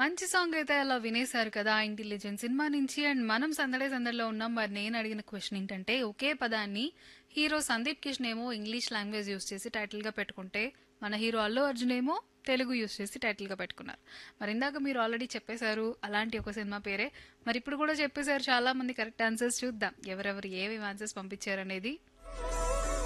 మంచి సాంగ్ అయితే అలా వినేశారు కదా 'ఇంటెలిజెన్స్' సినిమా నుంచి. అండ్ మనం సందడే సందడిలో ఉన్నాం. మరి నేను అడిగిన క్వశ్చన్ ఏంటంటే, ఒకే పదాన్ని హీరో సందీప్ కిషన్ ఏమో ఇంగ్లీష్ లాంగ్వేజ్ యూస్ చేసి టైటిల్గా పెట్టుకుంటే, మన హీరో అల్లు అర్జున్ ఏమో తెలుగు యూస్ చేసి టైటిల్గా పెట్టుకున్నారు. మరి ఇందాక మీరు ఆల్రెడీ చెప్పేశారు అలాంటి ఒక సినిమా పేరే. మరి ఇప్పుడు కూడా చెప్పేశారు చాలా మంది కరెక్ట్ ఆన్సర్స్. చూద్దాం ఎవరెవరు ఏమేమి ఆన్సర్స్ పంపించారనేది.